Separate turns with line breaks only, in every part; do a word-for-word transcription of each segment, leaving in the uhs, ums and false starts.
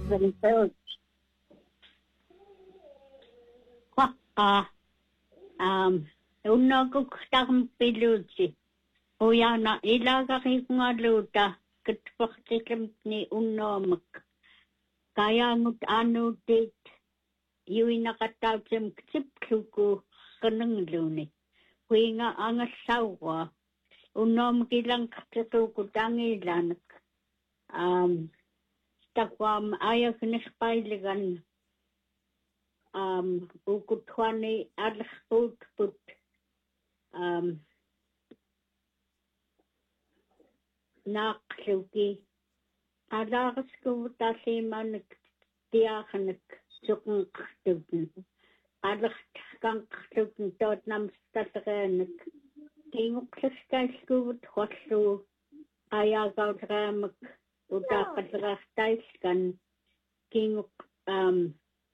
themselves. Quaqa, um, unnaguktam piluti. Uyana ilagarikungaluta, kitpaktikam ni unnamak. Kaya ngut anutit, yuinakatautim ktipkluku kanangluni. Kuinga angasawa, unnam kilang katatuku tangilanak. Um, takwam ayak nispailigan. Um, ukutwani alakput put. Um, Nakluki. Adagas ko tasiman tiakanak sukang ktubin. Adak kang ktubin tot nam stataganak. Tingok saskay ko watwasu. Kaya gawdramak utakadrahtaiskan. Kingok um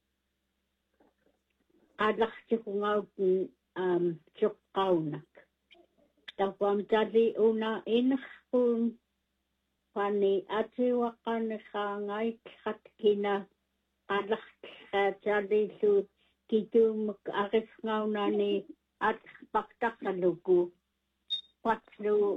adak sikungawin um sukaunak. Takwam tadi una inakpun. Pani ati wakan kangay katkina alak jadi su kitu mag-arif ngaw na ni at paktakaluku. Patlu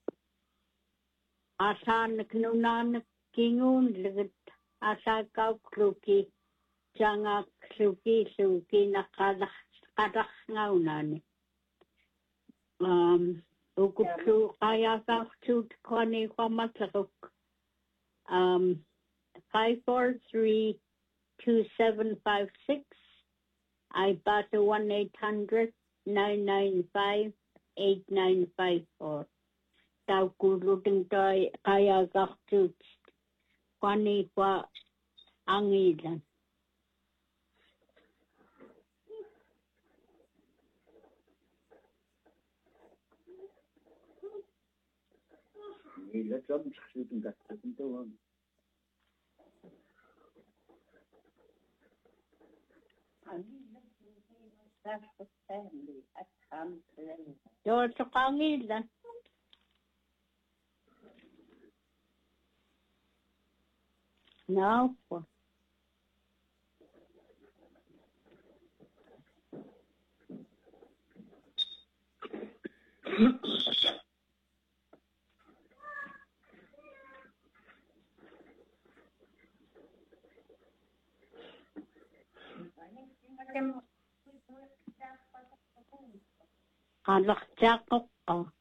asa nagnunan kingun ligat asa kaw kluki janga kluki suki nakalak kadak ngaw na ni. Um, Ukutlu kaya kaktu kwani kwa mataruk. Um, five four three two seven five six. I bata one eight hundred nine nine five eight nine five four. Tau kuluting toy kaya kaktu kwani kwa angilan.
Let's up shooting that into one.
You're so kangilan. No. Kalak jakok.